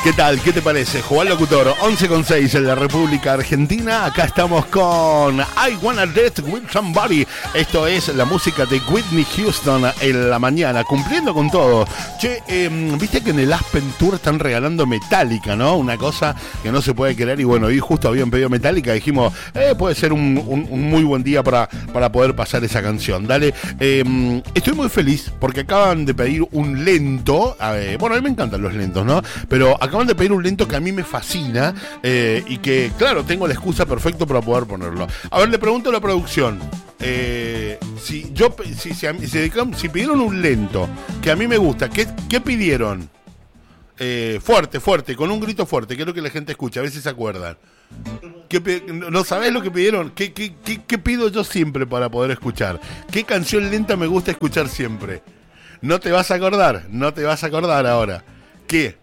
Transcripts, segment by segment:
¿Qué tal? ¿Qué te parece? Juan Locutor, 11:06 en la República Argentina. Acá estamos con I Wanna Dance With Somebody. Esto es la música de Whitney Houston en la mañana, cumpliendo con todo. Che, viste que en el Aspen Tour están regalando Metallica, ¿no? Una cosa que no se puede creer. Y bueno, hoy justo habían pedido Metallica. Dijimos, puede ser un muy buen día para poder pasar esa canción. Dale, estoy muy feliz porque acaban de pedir un lento. Bueno, a mí me encantan los lentos, ¿no? Pero acaban de pedir un lento que a mí me fascina y que, claro, tengo la excusa perfecta para poder ponerlo. A ver, le pregunto a la producción. Si pidieron un lento que a mí me gusta, ¿qué pidieron? Fuerte, con un grito fuerte, que es lo que la gente escucha, a veces se acuerdan. ¿No sabés lo que pidieron? ¿Qué pido yo siempre para poder escuchar? ¿Qué canción lenta me gusta escuchar siempre? No te vas a acordar ahora. ¿Qué?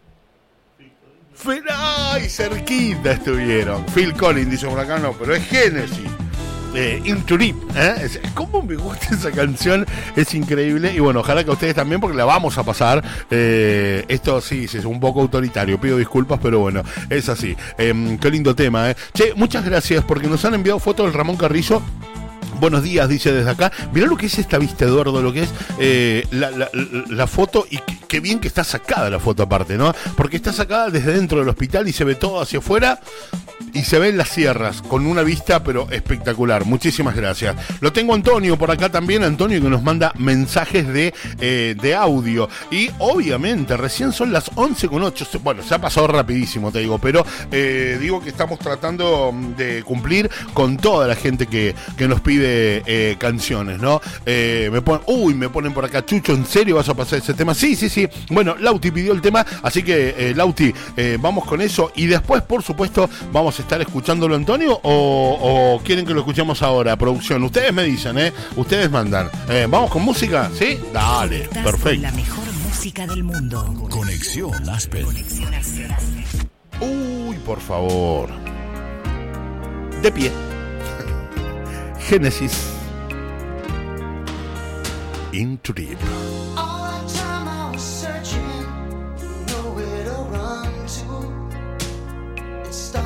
¡Ay, cerquita estuvieron! Phil Collins, dice por acá, no, pero es Genesis. Into Deep, ¿cómo me gusta esa canción? Es increíble. Y bueno, ojalá que a ustedes también, porque la vamos a pasar. Esto sí, es un poco autoritario, pido disculpas, pero bueno, es así. Qué lindo tema, Che, muchas gracias porque nos han enviado fotos del Ramón Carrillo. Buenos días, dice desde acá. Mirá lo que es esta vista, Eduardo, lo que es la foto, y qué bien que está sacada la foto aparte, ¿no? Porque está sacada desde dentro del hospital y se ve todo hacia afuera y se ven las sierras con una vista pero espectacular. Muchísimas gracias. Lo tengo Antonio por acá también, Antonio, que nos manda mensajes de audio. Y obviamente recién son las 11:08. Bueno, se ha pasado rapidísimo, te digo, pero digo que estamos tratando de cumplir con toda la gente que nos pide canciones, ¿no? Me ponen por acá, Chucho, ¿en serio vas a pasar ese tema? Sí. Bueno, Lauti pidió el tema, así que Lauti, vamos con eso y después, por supuesto, vamos a estar escuchándolo, Antonio, o quieren que lo escuchemos ahora, producción. Ustedes me dicen, ustedes mandan. ¿Vamos con música? ¿Sí? Dale, perfecto. La mejor música del mundo. Conexión Aspen. Uy, por favor. De pie. Genesis. Into Deep. All the time I was searching, nowhere to run to. It started